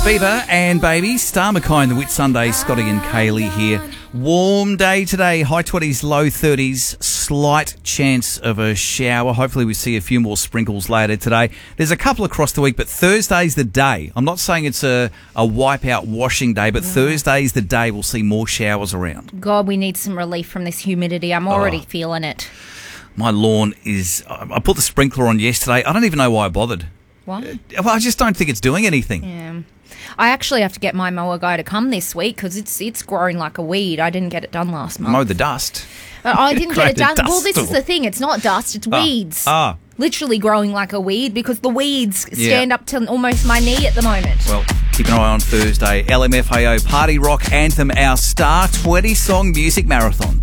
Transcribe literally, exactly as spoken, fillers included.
Bieber and Baby, Star McKay, the Whit Sunday, Scotty and Kaylee here. Warm day today, high twenties, low thirties, slight chance of a shower. Hopefully we see a few more sprinkles later today. There's a couple across the week, but Thursday's the day. I'm not saying it's a, a wipe-out washing day, but yeah. Thursday's the day we'll see more showers around. God, we need some relief from this humidity. I'm already oh. feeling it. My lawn is... I put the sprinkler on yesterday. I don't even know why I bothered. What? Well, I just don't think it's doing anything. Yeah. I actually have to get my mower guy to come this week because it's it's growing like a weed. I didn't get it done last month. Mow the dust. Uh, I didn't get it done. Well, this is the thing. It's not dust. It's weeds. Ah. ah. Literally growing like a weed because the weeds Yeah. stand up to almost my knee at the moment. Well, keep an eye on Thursday. L M F A O Party Rock Anthem, our Star twenty song music marathon.